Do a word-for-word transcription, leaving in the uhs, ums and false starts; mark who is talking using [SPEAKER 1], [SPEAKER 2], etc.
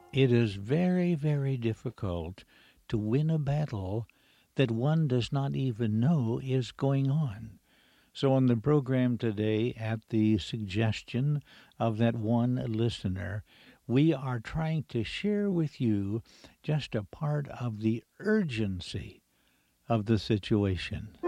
[SPEAKER 1] It is very, very difficult to win a battle that one does not even know is going on. So, on the program today, at the suggestion of that one listener, we are trying to share with you just a part of the urgency of the situation.